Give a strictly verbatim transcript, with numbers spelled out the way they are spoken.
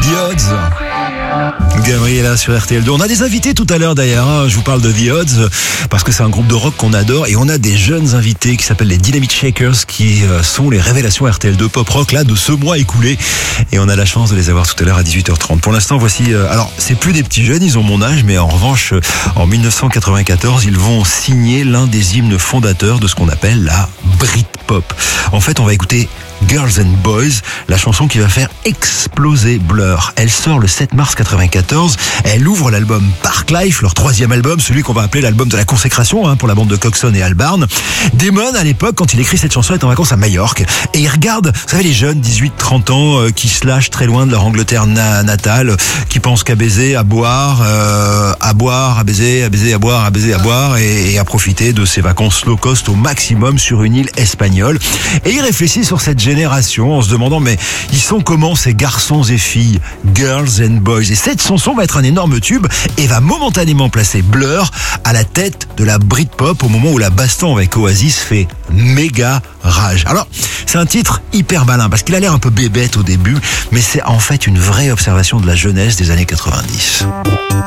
The Odds. Gabriella sur R T L deux. On a des invités tout à l'heure d'ailleurs, hein. Je vous parle de The Odds parce que c'est un groupe de rock qu'on adore et on a des jeunes invités qui s'appellent les Dynamite Shakers qui sont les révélations R T L deux pop rock là de ce mois écoulé et on a la chance de les avoir tout à l'heure à dix-huit heures trente. Pour l'instant, voici, euh, alors c'est plus des petits jeunes, ils ont mon âge, mais en revanche en dix-neuf cent quatre-vingt-quatorze, ils vont signer l'un des hymnes fondateurs de ce qu'on appelle la Britpop. En fait, on va écouter Girls and Boys, la chanson qui va faire exploser Blur. Elle sort le sept mars quatre-vingt-quatorze. Elle ouvre l'album Parklife, leur troisième album, celui qu'on va appeler l'album de la consécration hein, pour la bande de Coxon et Albarn. Damon, à l'époque, quand il écrit cette chanson, est en vacances à Majorque et il regarde, vous savez, les jeunes dix-huit trente ans euh, qui se lâchent très loin de leur Angleterre na- natale, qui pensent qu'à baiser, à boire, euh, à boire, à baiser, à baiser, à boire, à baiser, à boire et, et à profiter de ces vacances low cost au maximum sur une île espagnole. Et il réfléchit sur cette génération en se demandant mais ils sont comment ces garçons et filles, Girls and Boys. Et cette chanson va être un énorme tube et va momentanément placer Blur à la tête de la Britpop au moment où la baston avec Oasis fait méga rage. Alors c'est un titre hyper malin parce qu'il a l'air un peu bébête au début mais c'est en fait une vraie observation de la jeunesse des années quatre-vingt-dix.